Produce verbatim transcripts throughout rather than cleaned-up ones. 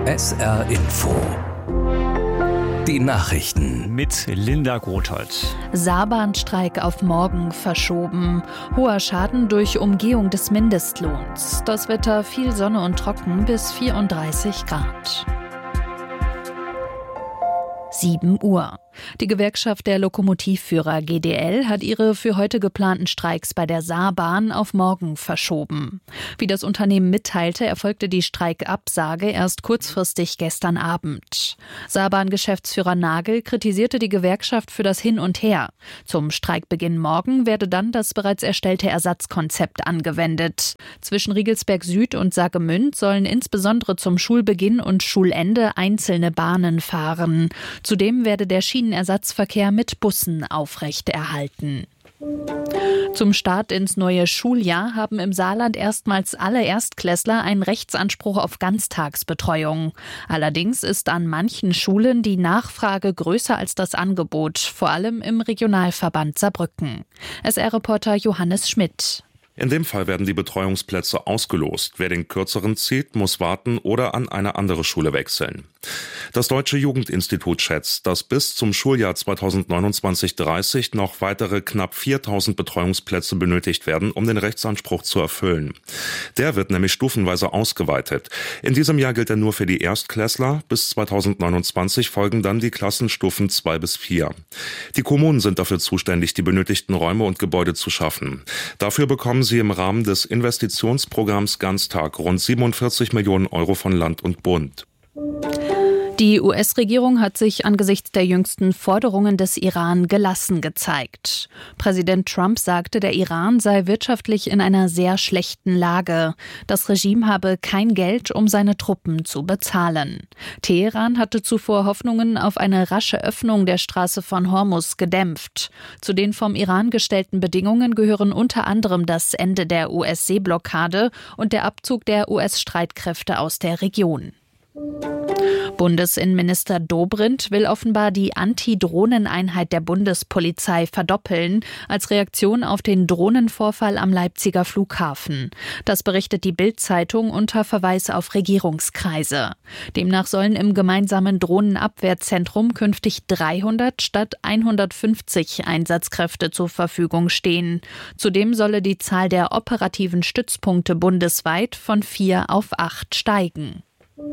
S R Info. Die Nachrichten mit Linda Grothold. Saarbahnstreik auf morgen verschoben. Hoher Schaden durch Umgehung des Mindestlohns. Das Wetter viel Sonne und trocken bis vierunddreißig Grad. sieben Uhr. Die Gewerkschaft der Lokomotivführer G D L hat ihre für heute geplanten Streiks bei der Saarbahn auf morgen verschoben. Wie das Unternehmen mitteilte, erfolgte die Streikabsage erst kurzfristig gestern Abend. Saarbahn-Geschäftsführer Nagel kritisierte die Gewerkschaft für das Hin und Her. Zum Streikbeginn morgen werde dann das bereits erstellte Ersatzkonzept angewendet. Zwischen Riegelsberg Süd und Saargemünd sollen insbesondere zum Schulbeginn und Schulende einzelne Bahnen fahren. Zudem werde der Schienenersatzverkehr mit Bussen aufrechterhalten. Zum Start ins neue Schuljahr haben im Saarland erstmals alle Erstklässler einen Rechtsanspruch auf Ganztagsbetreuung. Allerdings ist an manchen Schulen die Nachfrage größer als das Angebot, vor allem im Regionalverband Saarbrücken. S R-Reporter Johannes Schmidt. In dem Fall werden die Betreuungsplätze ausgelost. Wer den kürzeren zieht, muss warten oder an eine andere Schule wechseln. Das Deutsche Jugendinstitut schätzt, dass bis zum Schuljahr zweitausendneunundzwanzig dreißig noch weitere knapp viertausend Betreuungsplätze benötigt werden, um den Rechtsanspruch zu erfüllen. Der wird nämlich stufenweise ausgeweitet. In diesem Jahr gilt er nur für die Erstklässler. Bis zweitausendneunundzwanzig folgen dann die Klassenstufen zwei bis vier. Die Kommunen sind dafür zuständig, die benötigten Räume und Gebäude zu schaffen. Dafür bekommen sie im Rahmen des Investitionsprogramms Ganztag rund siebenundvierzig Millionen Euro von Land und Bund. Die U S-Regierung hat sich angesichts der jüngsten Forderungen des Iran gelassen gezeigt. Präsident Trump sagte, der Iran sei wirtschaftlich in einer sehr schlechten Lage. Das Regime habe kein Geld, um seine Truppen zu bezahlen. Teheran hatte zuvor Hoffnungen auf eine rasche Öffnung der Straße von Hormuz gedämpft. Zu den vom Iran gestellten Bedingungen gehören unter anderem das Ende der U S-Seeblockade und der Abzug der U S-Streitkräfte aus der Region. Bundesinnenminister Dobrindt will offenbar die Anti-Drohnen-Einheit der Bundespolizei verdoppeln, als Reaktion auf den Drohnenvorfall am Leipziger Flughafen. Das berichtet die Bild-Zeitung unter Verweis auf Regierungskreise. Demnach sollen im gemeinsamen Drohnenabwehrzentrum künftig dreihundert statt hundertfünfzig Einsatzkräfte zur Verfügung stehen. Zudem solle die Zahl der operativen Stützpunkte bundesweit von vier auf acht steigen.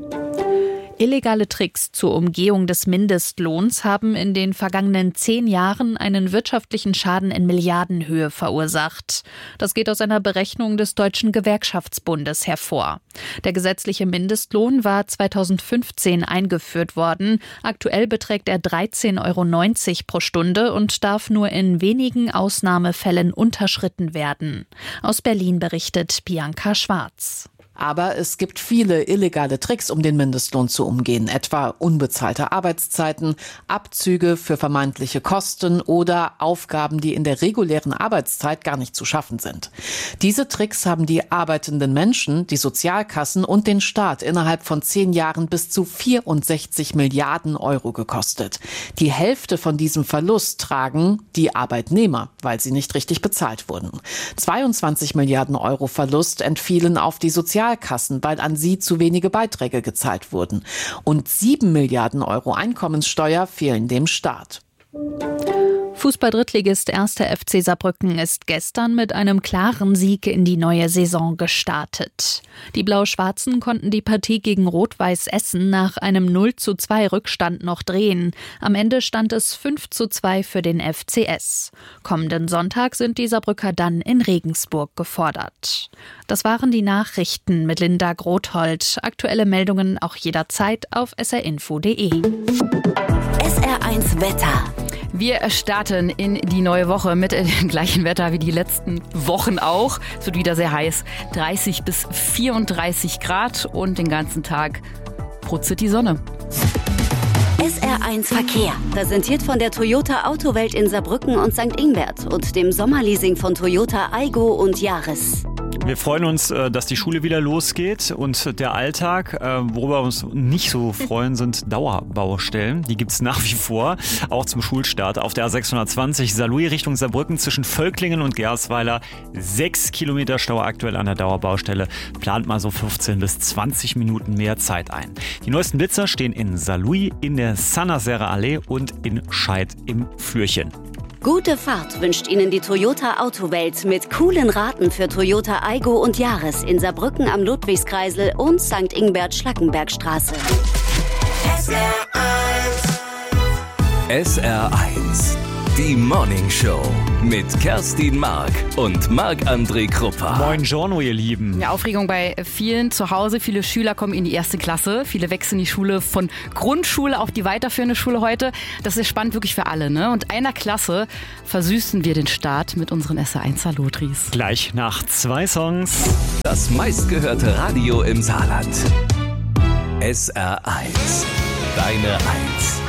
Illegale Tricks zur Umgehung des Mindestlohns haben in den vergangenen zehn Jahren einen wirtschaftlichen Schaden in Milliardenhöhe verursacht. Das geht aus einer Berechnung des Deutschen Gewerkschaftsbundes hervor. Der gesetzliche Mindestlohn war zweitausendfünfzehn eingeführt worden. Aktuell beträgt er dreizehn Euro neunzig pro Stunde und darf nur in wenigen Ausnahmefällen unterschritten werden. Aus Berlin berichtet Bianca Schwarz. Aber es gibt viele illegale Tricks, um den Mindestlohn zu umgehen, etwa unbezahlte Arbeitszeiten, Abzüge für vermeintliche Kosten oder Aufgaben, die in der regulären Arbeitszeit gar nicht zu schaffen sind. Diese Tricks haben die arbeitenden Menschen, die Sozialkassen und den Staat innerhalb von zehn Jahren bis zu vierundsechzig Milliarden Euro gekostet. Die Hälfte von diesem Verlust tragen die Arbeitnehmer, weil sie nicht richtig bezahlt wurden. zweiundzwanzig Milliarden Euro Verlust entfielen auf die Sozialkassen. Kassen, weil an sie zu wenige Beiträge gezahlt wurden. Und sieben Milliarden Euro Einkommenssteuer fehlen dem Staat. Fußball-Drittligist erster F C Saarbrücken ist gestern mit einem klaren Sieg in die neue Saison gestartet. Die Blau-Schwarzen konnten die Partie gegen Rot-Weiß Essen nach einem null zu zwei Rückstand noch drehen. Am Ende stand es fünf zu zwei für den F C S. Kommenden Sonntag sind die Saarbrücker dann in Regensburg gefordert. Das waren die Nachrichten mit Linda Grothold. Aktuelle Meldungen auch jederzeit auf s r info punkt d e. S R eins Wetter. Wir starten in die neue Woche mit dem gleichen Wetter wie die letzten Wochen auch. Es wird wieder sehr heiß, dreißig bis vierunddreißig Grad und den ganzen Tag brutzelt die Sonne. S R eins Verkehr, präsentiert von der Toyota Autowelt in Saarbrücken und Sankt Ingbert und dem Sommerleasing von Toyota Aygo und Yaris. Wir freuen uns, dass die Schule wieder losgeht und der Alltag. Worüber wir uns nicht so freuen, sind Dauerbaustellen. Die gibt es nach wie vor, auch zum Schulstart. Auf der A sechshundertzwanzig Saarlouis Richtung Saarbrücken zwischen Völklingen und Gersweiler. Sechs Kilometer Stau aktuell an der Dauerbaustelle. Plant mal so fünfzehn bis zwanzig Minuten mehr Zeit ein. Die neuesten Blitzer stehen in Saarlouis, in der Saint-Nazaire Allee und in Scheid im Flürchen. Gute Fahrt wünscht Ihnen die Toyota Autowelt mit coolen Raten für Toyota Aygo und Yaris in Saarbrücken am Ludwigskreisel und Sankt Ingbert Schlackenbergstraße. S R eins. S R eins. Die Morning Show mit Kerstin Mark und Marc-André Kruppa. Buongiorno, ihr Lieben. Ja, Aufregung bei vielen zu Hause. Viele Schüler kommen in die erste Klasse. Viele wechseln die Schule von Grundschule auf die weiterführende Schule heute. Das ist spannend wirklich für alle, ne? Und einer Klasse versüßen wir den Start mit unseren S R eins Lotris. Gleich nach zwei Songs. Das meistgehörte Radio im Saarland. S R eins. Deine Eins.